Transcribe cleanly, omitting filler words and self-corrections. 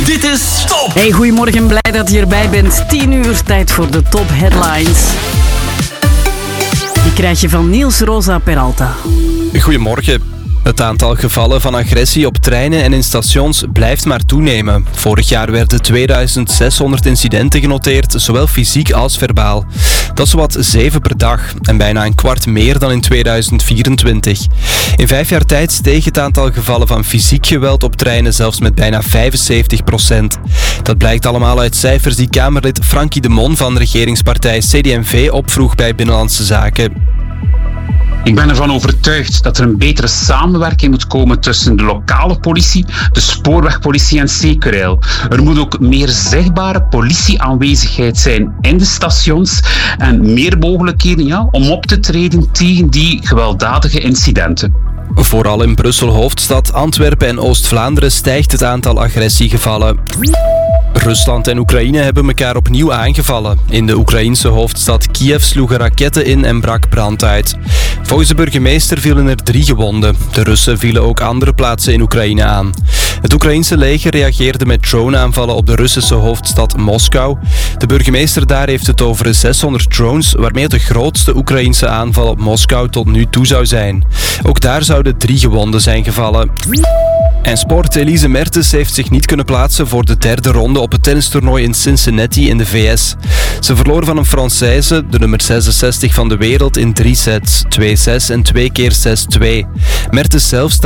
Dit is Top. Hey, goedemorgen, blij dat je erbij bent. 10 uur, tijd voor de Top Headlines. Die krijg je van Niels Rosa Peralta. Goedemorgen. Het aantal gevallen van agressie op treinen en in stations blijft maar toenemen. Vorig jaar werden 2600 incidenten genoteerd, zowel fysiek als verbaal. Dat is zowat 7 per dag en bijna een kwart meer dan in 2024. In 5 jaar tijd steeg het aantal gevallen van fysiek geweld op treinen zelfs met bijna 75%. Dat blijkt allemaal uit cijfers die Kamerlid Frankie de Mon van regeringspartij CD&V opvroeg bij Binnenlandse Zaken. Ik ben ervan overtuigd dat er een betere samenwerking moet komen tussen de lokale politie, de spoorwegpolitie en Zeekerheil. Er moet ook meer zichtbare politieaanwezigheid zijn in de stations en meer mogelijkheden om op te treden tegen die gewelddadige incidenten. Vooral in Brussel hoofdstad, Antwerpen en Oost-Vlaanderen stijgt het aantal agressiegevallen. Rusland en Oekraïne hebben elkaar opnieuw aangevallen. In de Oekraïense hoofdstad Kiev sloegen raketten in en brak brand uit. Volgens de burgemeester vielen er 3 gewonden. De Russen vielen ook andere plaatsen in Oekraïne aan. Het Oekraïense leger reageerde met droneaanvallen op de Russische hoofdstad Moskou. De burgemeester daar heeft het over 600 drones, waarmee het de grootste Oekraïense aanval op Moskou tot nu toe zou zijn. Ook daar zouden 3 gewonden zijn gevallen. En sport. Elise Mertens heeft zich niet kunnen plaatsen voor de 3e ronde op het tennistoernooi in Cincinnati in de VS. Ze verloor van een Française, de nummer 66 van de wereld, in 3 sets. 2-6 en 2 keer 6-2. Mertens zelf